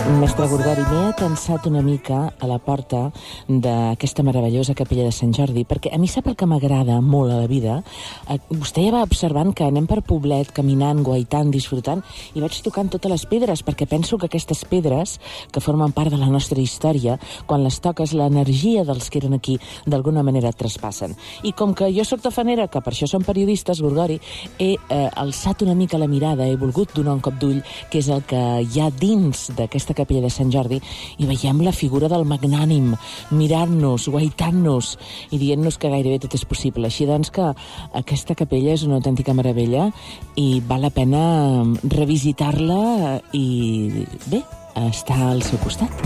Mestre Gorgori, m'he atensat una mica a la porta d'aquesta meravellosa capella de Sant Jordi, perquè a mi sap el que m'agrada molt a la vida? Vostè ja va observant que anem per Poblet, caminant, guaitant, disfrutant, i vaig tocant totes les pedres, perquè penso que aquestes pedres, que formen part de la nostra història, quan les toques, l'energia dels que eren aquí, d'alguna manera et traspassen. I com que jo sóc tafanera, que per això som periodistes, Gorgori, he alçat una mica la mirada, he volgut donar un cop d'ull, que és el que hi ha dins d'aquesta capella de Sant Jordi, i veiem la figura del magnànim, mirant-nos, guaitant-nos i dient-nos que gairebé tot és possible. Així doncs que aquesta capella és una autèntica meravella i val la pena revisitar-la i, bé, estar al seu costat.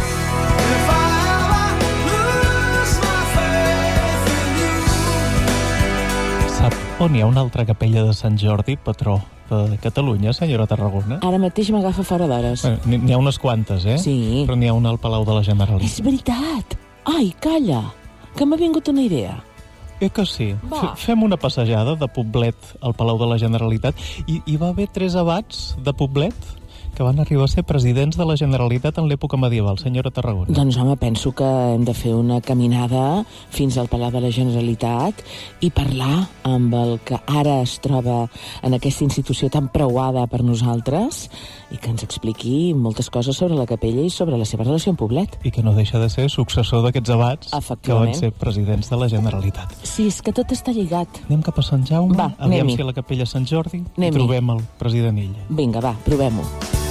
Sap on hi ha una altra capella de Sant Jordi, patró de Catalunya, senyora Tarragona? Ara mateix m'agafa fora d'hores. N'hi ha unes quantes, eh? Sí. Però n'hi ha una al Palau de la Generalitat. És veritat! Ai, calla! Que m'ha vingut una idea. Que sí? Va. Fem una passejada de Poblet al Palau de la Generalitat. I va haver 3 abats de Poblet que van arribar a ser presidents de la Generalitat en l'època medieval, senyora Tarragona. Doncs, home, penso que hem de fer una caminada fins al Palau de la Generalitat i parlar amb el que ara es troba en aquesta institució tan preuada per nosaltres i que ens expliqui moltes coses sobre la capella i sobre la seva relació amb Poblet. I que no deixa de ser successor d'aquests abats que van ser presidents de la Generalitat. Sí, és que tot està lligat. Anem cap a Sant Jaume, va, aviam si a la capella Sant Jordi i trobem el president illa. Vinga, va, provem-ho.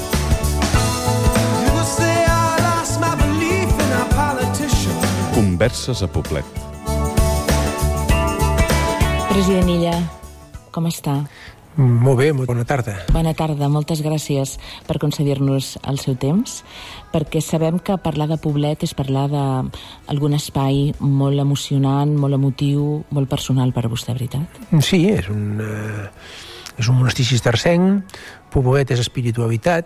Converses a Poblet. President Illa, com està? Molt bé, bona tarda. Bona tarda, moltes gràcies per concedir-nos el seu temps, perquè sabem que parlar de Poblet és parlar d'algun espai molt emocionant, molt emotiu, molt personal per a vostè, veritat? Sí, és un monestir cistercenc. Poblet és espiritualitat,